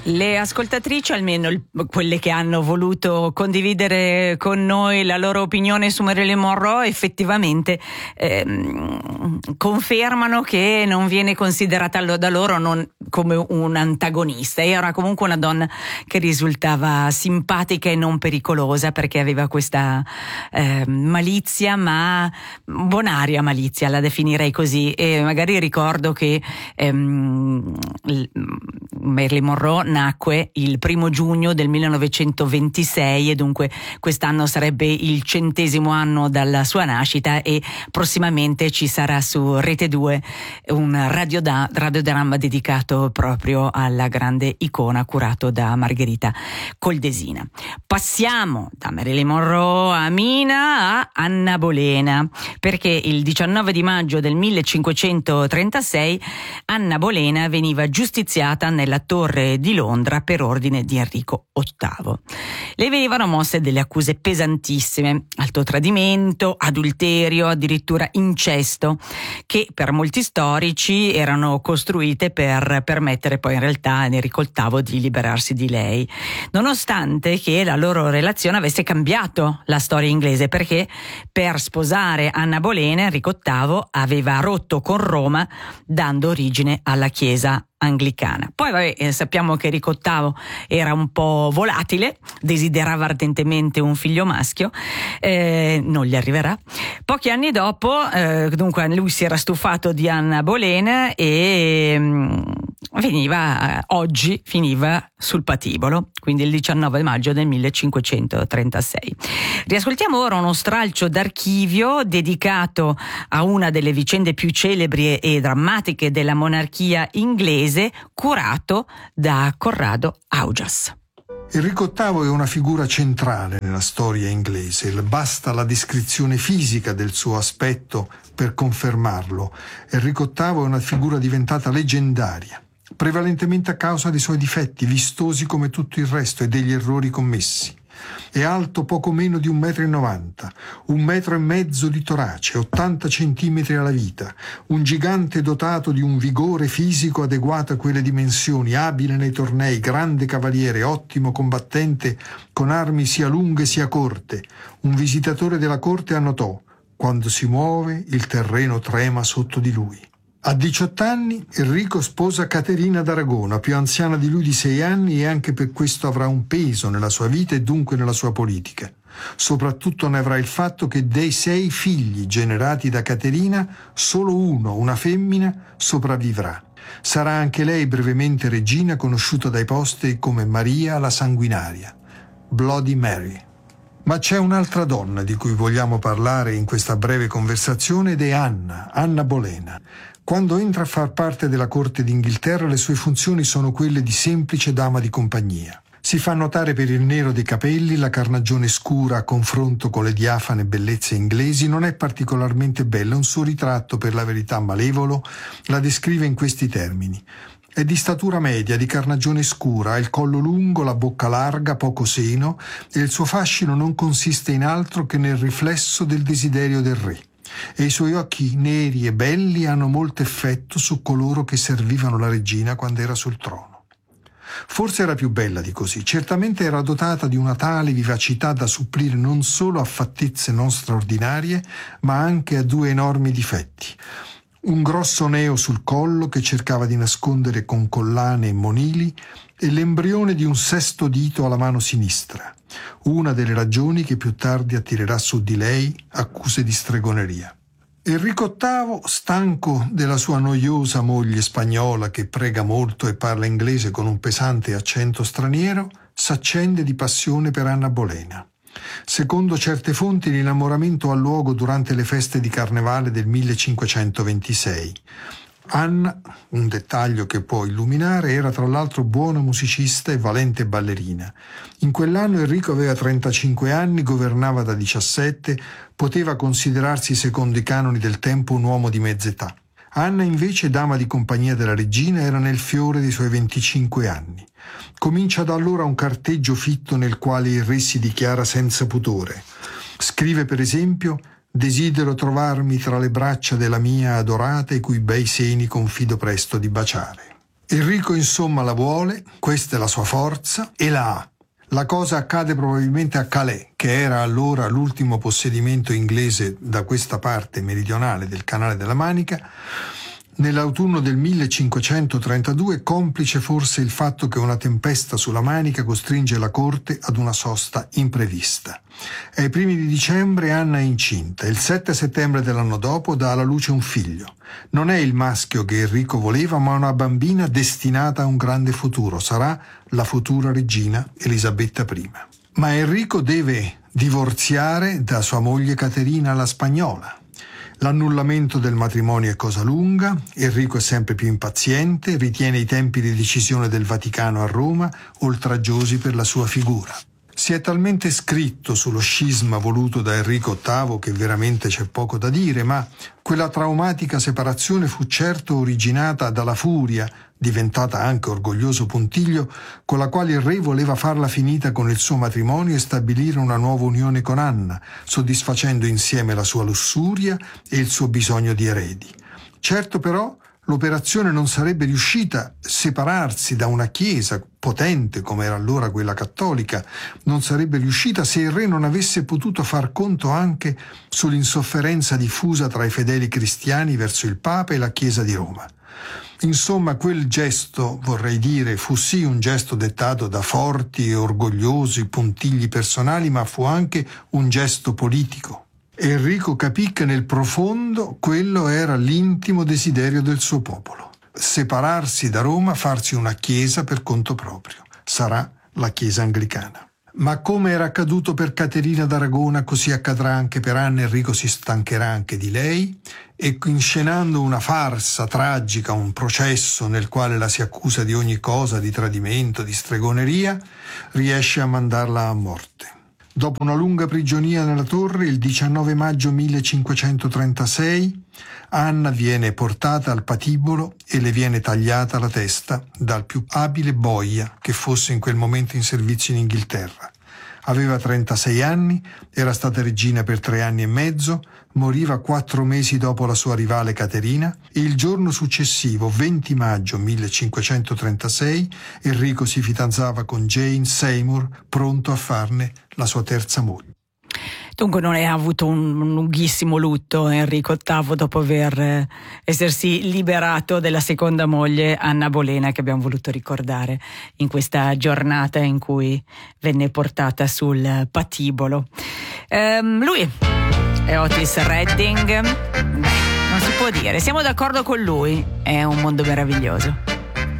Le ascoltatrici, almeno quelle che hanno voluto condividere con noi la loro opinione su Marilyn Monroe, effettivamente confermano che non viene considerata da loro non come un antagonista. Era comunque una donna che risultava simpatica e non pericolosa, perché aveva questa malizia, ma bonaria malizia, la definirei così. E magari ricordo che Marilyn Monroe nacque il 1 giugno del 1926 e dunque quest'anno sarebbe il 100° anno dalla sua nascita, e prossimamente ci sarà su Rete 2 un radiodramma dedicato proprio alla grande icona, curato da Margherita Coldesina. Passiamo da Marilyn Monroe a Mina a Anna Bolena, perché il 19 di maggio del 1536 Anna Bolena veniva giustiziata nella Torre di Londra per ordine di Enrico VIII. Le venivano mosse delle accuse pesantissime: alto tradimento, adulterio, addirittura incesto, che per molti storici erano costruite per permettere poi in realtà a Enrico VIII di liberarsi di lei, nonostante che la loro relazione avesse cambiato la storia inglese, perché per sposare Anna Bolena Enrico VIII aveva rotto con Roma, dando origine alla Chiesa anglicana. Poi sappiamo che Enrico VIII era un po' volatile, desiderava ardentemente un figlio maschio, non gli arriverà. Pochi anni dopo, dunque, lui si era stufato di Anna Bolena e finiva sul patibolo, quindi il 19 maggio del 1536. Riascoltiamo ora uno stralcio d'archivio dedicato a una delle vicende più celebri e drammatiche della monarchia inglese, curato da Corrado Augias. Enrico VIII è una figura centrale nella storia inglese. Basta la descrizione fisica del suo aspetto per confermarlo. Enrico VIII è una figura diventata leggendaria, prevalentemente a causa dei suoi difetti, vistosi come tutto il resto, e degli errori commessi. È alto poco meno di 1,90 m, 1,5 m di torace, 80 centimetri alla vita, un gigante dotato di un vigore fisico adeguato a quelle dimensioni, abile nei tornei, grande cavaliere, ottimo combattente, con armi sia lunghe sia corte. Un visitatore della corte annotò: quando si muove il terreno trema sotto di lui. A 18 anni Enrico sposa Caterina d'Aragona, più anziana di lui di 6 anni, e anche per questo avrà un peso nella sua vita e dunque nella sua politica. Soprattutto ne avrà il fatto che dei 6 figli generati da Caterina, solo uno, una femmina, sopravvivrà. Sarà anche lei brevemente regina, conosciuta dai posteri come Maria la Sanguinaria, Bloody Mary. Ma c'è un'altra donna di cui vogliamo parlare in questa breve conversazione, ed è Anna Bolena. Quando entra a far parte della corte d'Inghilterra, le sue funzioni sono quelle di semplice dama di compagnia. Si fa notare per il nero dei capelli, la carnagione scura a confronto con le diafane bellezze inglesi. Non è particolarmente bella, un suo ritratto, per la verità malevolo, la descrive in questi termini. È di statura media, di carnagione scura, ha il collo lungo, la bocca larga, poco seno, e il suo fascino non consiste in altro che nel riflesso del desiderio del re. E i suoi occhi neri e belli hanno molto effetto su coloro che servivano la regina quando era sul trono. Forse era più bella di così, certamente era dotata di una tale vivacità da supplire non solo a fattezze non straordinarie, ma anche a 2 enormi difetti: un grosso neo sul collo che cercava di nascondere con collane e monili, e l'embrione di un 6° dito alla mano sinistra, una delle ragioni che più tardi attirerà su di lei accuse di stregoneria. Enrico VIII, stanco della sua noiosa moglie spagnola che prega molto e parla inglese con un pesante accento straniero, s'accende di passione per Anna Bolena. Secondo certe fonti l'innamoramento ha luogo durante le feste di Carnevale del 1526. Anna, un dettaglio che può illuminare, era tra l'altro buona musicista e valente ballerina. In quell'anno Enrico aveva 35 anni, governava da 17, poteva considerarsi, secondo i canoni del tempo, un uomo di mezz'età. Anna invece, dama di compagnia della regina, era nel fiore dei suoi 25 anni. Comincia da allora un carteggio fitto nel quale il re si dichiara senza pudore. Scrive per esempio: desidero trovarmi tra le braccia della mia adorata, i cui bei seni confido presto di baciare. Enrico insomma la vuole, questa è la sua forza, e la ha. La cosa accade probabilmente a Calais, che era allora l'ultimo possedimento inglese da questa parte meridionale del Canale della Manica, nell'autunno del 1532, complice forse il fatto che una tempesta sulla Manica costringe la corte ad una sosta imprevista. Ai primi di dicembre Anna è incinta e il 7 settembre dell'anno dopo dà alla luce un figlio. Non è il maschio che Enrico voleva, ma una bambina destinata a un grande futuro. Sarà la futura regina Elisabetta I. Ma Enrico deve divorziare da sua moglie Caterina la Spagnola. L'annullamento del matrimonio è cosa lunga, Enrico è sempre più impaziente, ritiene i tempi di decisione del Vaticano a Roma oltraggiosi per la sua figura. Si è talmente scritto sullo scisma voluto da Enrico VIII che veramente c'è poco da dire, ma quella traumatica separazione fu certo originata dalla furia, diventata anche orgoglioso puntiglio, con la quale il re voleva farla finita con il suo matrimonio e stabilire una nuova unione con Anna, soddisfacendo insieme la sua lussuria e il suo bisogno di eredi. Certo però l'operazione non sarebbe riuscita a separarsi da una chiesa potente come era allora quella cattolica, non sarebbe riuscita se il re non avesse potuto far conto anche sull'insofferenza diffusa tra i fedeli cristiani verso il Papa e la Chiesa di Roma. Insomma, quel gesto, vorrei dire, fu sì un gesto dettato da forti e orgogliosi puntigli personali, ma fu anche un gesto politico. Enrico capì che nel profondo quello era l'intimo desiderio del suo popolo. Separarsi da Roma, farsi una chiesa per conto proprio. Sarà la chiesa anglicana. Ma come era accaduto per Caterina d'Aragona, così accadrà anche per Anna. Enrico si stancherà anche di lei e, inscenando una farsa tragica, un processo nel quale la si accusa di ogni cosa, di tradimento, di stregoneria, riesce a mandarla a morte. Dopo una lunga prigionia nella torre, il 19 maggio 1536, Anna viene portata al patibolo e le viene tagliata la testa dal più abile boia che fosse in quel momento in servizio in Inghilterra. Aveva 36 anni, era stata regina per 3 anni e mezzo, moriva 4 mesi dopo la sua rivale Caterina e il giorno successivo, 20 maggio 1536, Enrico si fidanzava con Jane Seymour, pronto a farne la sua terza moglie. Dunque non ha avuto un lunghissimo lutto Enrico VIII dopo aver essersi liberato della seconda moglie Anna Bolena, che abbiamo voluto ricordare in questa giornata in cui venne portata sul patibolo. Lui è Otis Redding. Non si può dire, siamo d'accordo con lui, è un mondo meraviglioso.